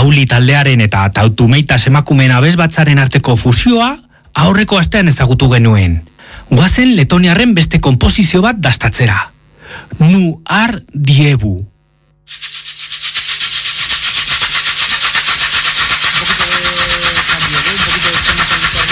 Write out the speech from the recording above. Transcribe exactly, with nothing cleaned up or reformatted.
Auli taldearen eta Tautumeitas emakumeen abesbatzaren arteko fusioa aurreko astean ezagutu genuen. Goazen letoniarren beste konposizio bat dastatzera. Nu ar diebu.